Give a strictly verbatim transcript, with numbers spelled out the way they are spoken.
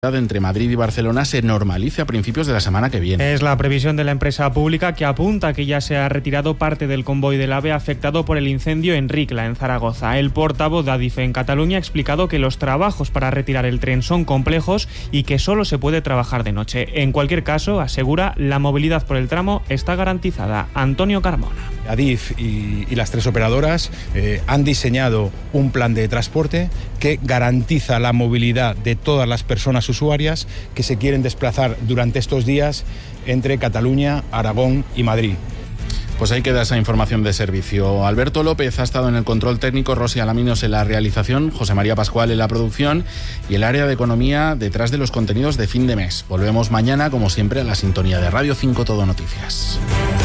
entre Madrid y Barcelona se normalice a principios de la semana que viene. Es la previsión de la empresa pública, que apunta que ya se ha retirado parte del convoy del AVE afectado por el incendio en Ricla, en Zaragoza. El portavoz de Adif en Cataluña ha explicado que los trabajos para retirar el tren son complejos y que solo se puede trabajar de noche. En cualquier caso, asegura, la movilidad por el tramo está garantizada. Antonio Carmona. Adif y, y las tres operadoras eh, han diseñado un plan de transporte que garantiza la movilidad de todas las personas usuarias que se quieren desplazar durante estos días entre Cataluña, Aragón y Madrid. Pues ahí queda esa información de servicio. Alberto López ha estado en el control técnico, Rosy Alaminos en la realización, José María Pascual en la producción y el área de economía detrás de los contenidos de fin de mes. Volvemos mañana, como siempre, a la sintonía de Radio cinco Todo Noticias.